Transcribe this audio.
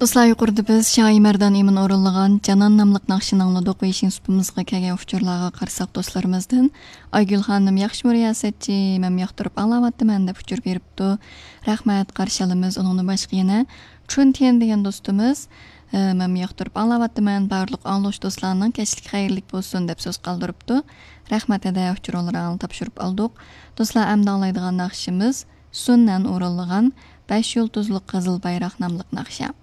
Dostlar, yuqorida biz Şahi Merdan Emin o'rinlagan Canan namlıq naqshini angladik va ishing supimizga kelgan uchurlarga qarsak do'stlarimizdan Aygul xonim yaxshi riyosetchi, men yoqtirib anglayapman deb uchur beribdi. Rahmat, qarshalimiz uningni boshqa yana Chuntian degan do'stimiz men yoqtirib anglayapman, barliq anglash do'stlarning kechlik xayrlik bo'lsin deb so'z qoldiribdi. Rahmat eda uchurlarni topshirib oldik. Do'stlar, amda anglaydigan naqshimiz sunnan o'rinlagan 5 yulduzli qizil bayroq namlıq naqsha.